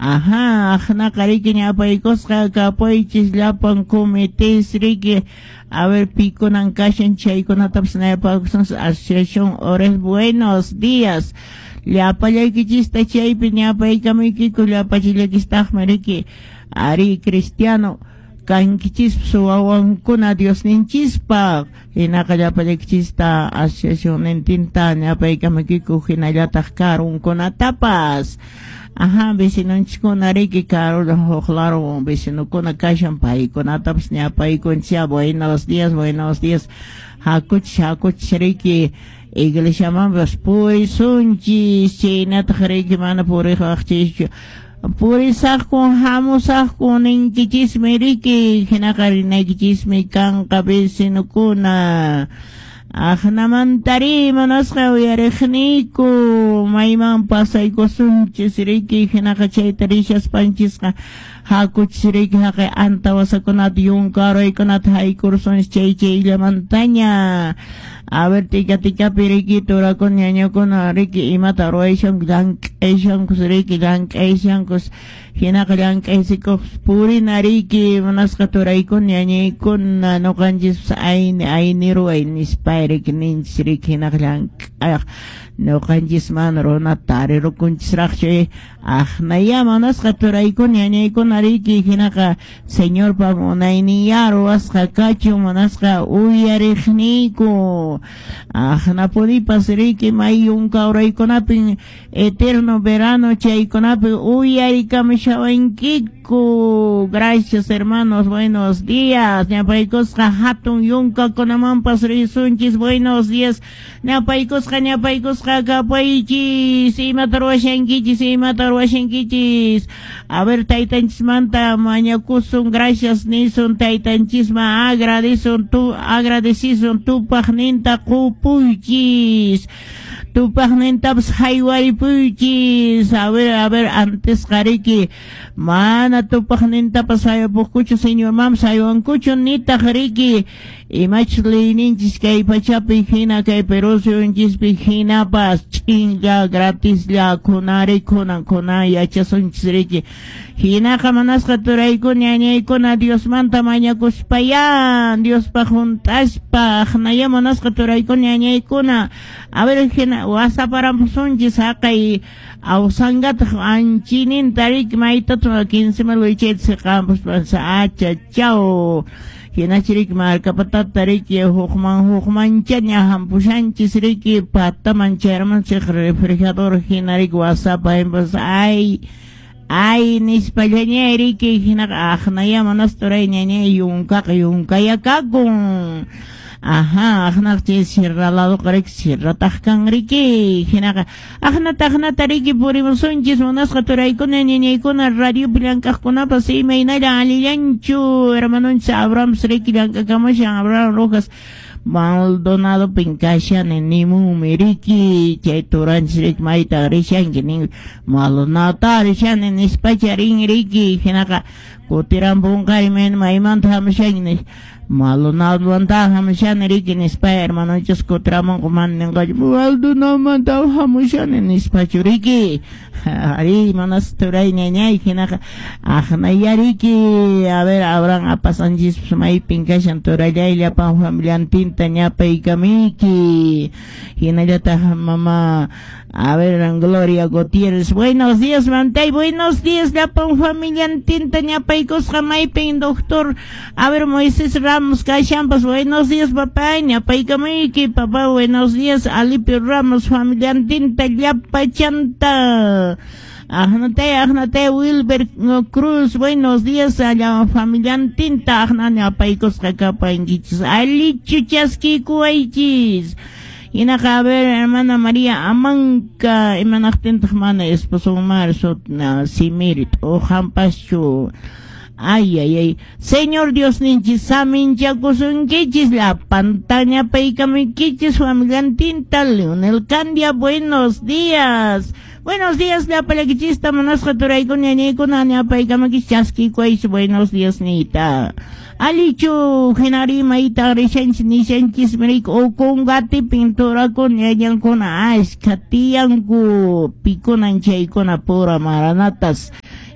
Ajá, ajna kariki ñapaykosqa kapoychis llapan comités riki. A ver, pikunan kashan chaykunatapas ñapaykosqas asociación Ores Buenos Días. Llapallaykichista chaypi ñapaykamuykiku llapachillakistaqmi riki. Ari cristiano kankichis suwawankuna Dios ninchispa. Hinaka llapallaykichista asociación nintinta ñapaykamuykiku hinallataq karunkunatapas. Ajá, vecinonchikuna riki karulo claro, vecinokuna kashan paykunatapas ñapaykunchia buenos días. Hakuch riki iglesiamanpas purisunchis chaynataq riki mana puriqaqchis purisaqkun hamusaqkun ninkichismi riki hinaqa rinaykichismi kanqa vecinokuna. Ajnamantari manasqa uyariqniku mayman pasaykusunchis riki hinaqa chayta rishaspanchisqa hakuchis riki haqi antawasakunata yunkaruykunata haykursunchis chayllamantaña. A ver, tika piriki turakun ñañakuna riki imata ruwayshankus llank'ayshankus riki llank'ayshankus hinaqa llank'aysikus purina riki manasqa turaykun ñañaykuna nuqanchis ayni ruway nispay riki ninchis riki hinaqa llank'ayaq nuqanchis mana runata tarirukunchisraqchu ajnaya manasqa turaykun ñañaykuna riki hinaqa señor pa munayniya ruwasqa kachu manasqa uyariqniku. Ajnapudipas riki may yunkawraykunapin eterno verano chaykunapi uyarikamushawankiku. Gracias hermanos, buenos días. Ñapaykusqa hatun yunkakunamanpas risunchis buenos días. Ñapaykusqa kapaychis imata ruwashankichis. A ver, taytanchismanta mañakusun gracias nisun taytanchisma agradecisun tupaqninta qupuychis. Tupaqnintapas haywaypuychis. A ver, antes qariki mana tupaqnintapas haywapuqkuchu señor mamas haywankuchu nitaq riki imachus liyninchis kay pachapi hina kay Perusuyunchispi hinapas chinlla gratislla kunarikunankuna yachasunchis riki hinaqa manasqa turaykun ñañaykuna Diosmanta mañakuspaya Diospa juntashpa ajnaya manasqa turaykun ñañaykuna. A ver, hina wasaparamusunchis haqay awsangataq anchininta riki maytatuna 15,000 wichayta siqampus acha chao. Hinachirik markapatata riki hukmanchaña hampushanchis riki pataman chayramanchik refrigerador hinarik wasapa hembas ay nispallañay riki hinaqa ajnaya manasturay ñañay yunkayakakun. Ajá, ajnaqchi sirralado qarek sirrataqkan riki hinaqa ajnata riki purimusunchis manasqa turaykuna ñañaykuna radio llankaqkunapas imaynalla alillanchu hermanunchis Abraham riki llankakamushan Abraham Rojas Maldonado pinkashan nimumi riki chay turanchis riki mayta rishanki nin Maldonado rishan nispacharin riki hinaqa kutiran punkaymen maymanta hamushan Maldonado hamushan riki nispa hermanunchis kutiraman kumanninqachu Maldonado hamushan nispachu riki ari manas turay ñañay hinaqa ajnaya riki. A ver, abran apasanchis may pinkashan turayllay llapan familiantinta ñapaykamiki hinallataq mama. A ver, Gloria Gutiérrez, buenos días Mantay, buenos días llapan familiantinta ñapaykusqa maypin doctor. A ver, Moisés Ramos Cashampas, buenos días papá ñapaykamiki papá, buenos días Alipio Ramos familiantinta llapachanta. Ajnate Wilber Cruz, buenos días a la familiantinta ñapaykusqa kapaykichis alichu chaskikuaychis. Hinaqa a ver, hermana María Amanca imanaqtintaq mana esposo marzo simirit o jampaschu. Ay, Señor Dios ninchis saminchakusunkichis la pantalla paykamikichis familiantinta Leonel Candia, buenos días. Buenos días, la palaquichista manasqa turaykun ñañaykuna ñapaykamikis chaskikuaychis, buenos días nita. Alichu hinari mayta rishanchis nishanchis mirik ukungati pinturakun ñañankuna ashkatiyanku pikunan chaykuna pura maranatas.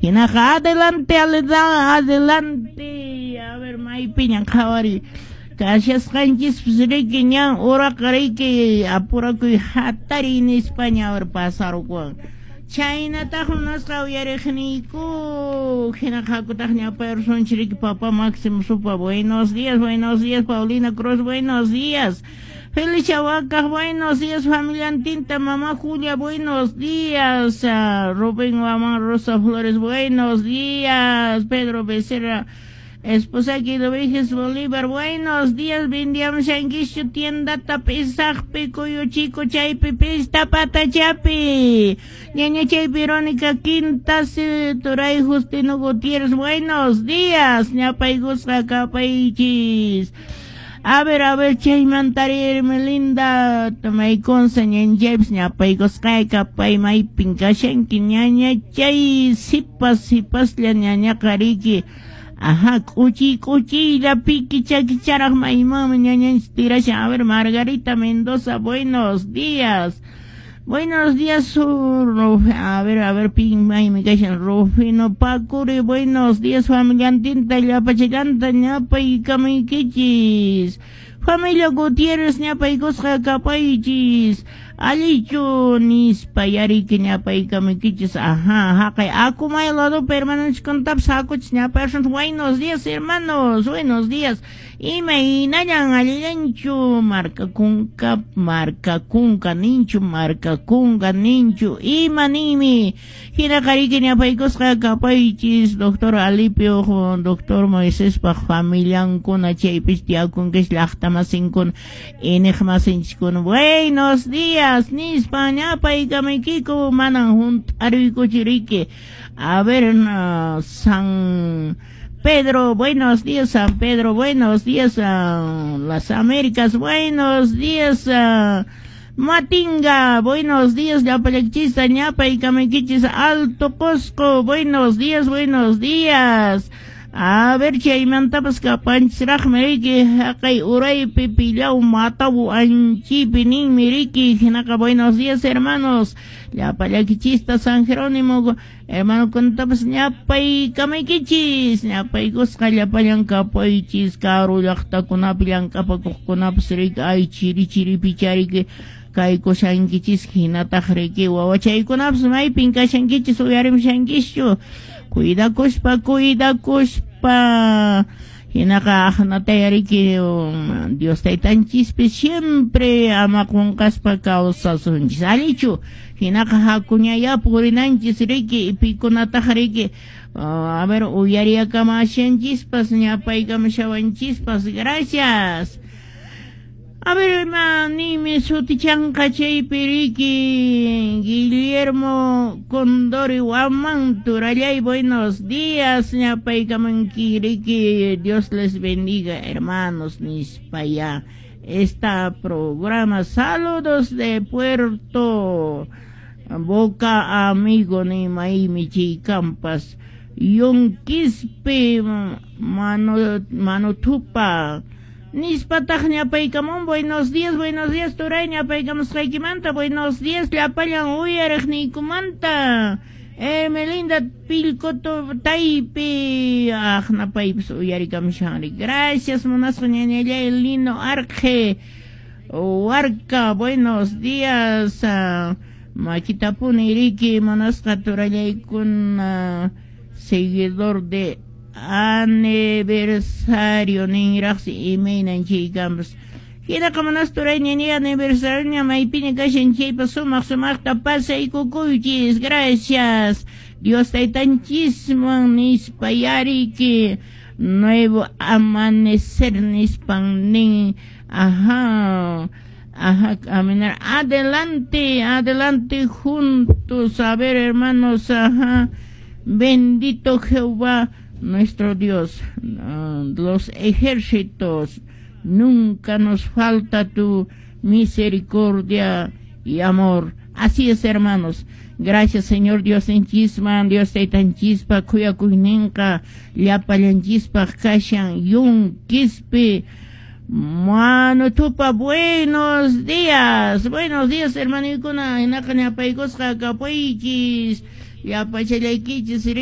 Hinaqa adelante, adelante. A ver, maypiñan qhawari. Kashasqanchis riki ñan uraqa riki apurakuy hatari en España a ver pasarukuwan. Chaynataq munasqa uyariqniyku hinaqa hakutaq ñapayursunchiriki Papa Máximo Supa. Buenos días Paulina Cruz, buenos días. Felicia Huacas, buenos días familia Antinta, mamá Julia, buenos días. Rubén mamá Rosa Flores, buenos días. Pedro Becerra, esposa Guido Viges Bolívar, buenos días. Vindiam Shanguishu, tienda Tapizaj, Picoyo Chico, Chaypi, Pista Patachapi. Ñaña Chay Verónica Quintas, Toray Justino Gutiérrez, buenos días. Ñapaigusca Capaichis. A ver, Chay Mantari Melinda, Tomay Consa, Ñan James, Ñapaigusca Capay, May Pinkashenki, Ñaña Chay, Sipas, Ñaña Kariki. Ajá, cuchi, la piqui, chaquicharas, maimam, ñaña, a ver, Margarita Mendoza, buenos días. Buenos días, a ver, pin, me callan, Rufino Pacuri, buenos días, familia Antinta, Yapachilanta, Ñapa y Kamikichis. Familia Gutiérrez, Ñapa y Cosca Capaichis. Alicho, Nispa, Yariki, Ñapa y Kamikichis, ajá, kay Akumay lado permanentes con tapsacoch, Ñapa, buenos días, hermanos, buenos días. Y me inayan alilencho, marca kunka, ninchu, y manimi. Hinakariki, Ñapa y Cosca Capaichis, doctor Alipio, doctor Moisés, pa familian con Achepis, Tiakun, que es Lachtamasin, Enejmasinchikun, buenos días. Nispa, Ñapa y Kamikiko, manan junto Arico Chirique. A ver, San Pedro, buenos días, San Pedro, buenos días, las Américas, buenos días, Matinga, buenos días, Yapalechista, Ñapa y Kamikichis, Alto Cosco, buenos días. A ver, Chaymantapas Kapanchraj Meriki, Hakay Uray Pipilau Matabu Anchipi Nin Miriki, Hinaka, buenos días, hermanos. Yapalaquichista San Jerónimo, hermano Contapas Ñapa y Kamikichis, Ñapa y Gusca, Yapayan Capoichis, Caru, Yachta Kunapian Capacunapas Rika, Ay Chiri Pichariki. Kaiko Shankichis, Hinatajriki, Wawachay Kunaps, May Pinka Shankichis, Uyarim Shankishu. Cuida cuspa. Hinaka Ahnatayariki, Dios Taitanchis, siempre ama con caspa causa sunchis. Alichu, Hinaka Hakunyaya, Purinanchis, Riki, y Piconatajriki. A ver, Uyaria Kamashanchispas, Ñapaikamshawanchispas, gracias. A ver, ni me sutichanca chay piriki, Guillermo Condori Guaman, Turayay, buenos días, Ñapaikamanquiriki, Dios les bendiga, hermanos, Nispaya. Esta programa, saludos de Puerto Boca, amigo, ni Michi Campas, Yonquispe, Manotupa, Nispataj Ñapaykamon, buenos días, Turay Ñapaykamos Jaikimanta, buenos días, Llapayan Uyarejnikumanta, Melinda Pilcoto Taipi, Napaips Uyarikamshari, gracias, Monasco Ñañaya, el lindo Arge, Huarca, buenos días, Maquitapuni Iriki, Monasca Turayay con seguidor de aniversario ningraxi imeinan chicamos. Queda como nos tureña ni aniversario maipini cashen chipa sumaq tapasa y cucuychis. Gracias. Dios taitanchis nispayari que nuevo amanecer nispan. Ajá, caminar adelante juntos. A ver, hermanos, ajá. Bendito Jehová nuestro Dios, los ejércitos, nunca nos falta tu misericordia y amor. Así es, hermanos. Gracias, Señor Dios en chisman, Dios en chispa, cuya cuinenca, llapayan chispa, kashan, yun, quispe, mano tupa, buenos días, hermanito, en la caña paigos, cacapuichis, yapachalequichis,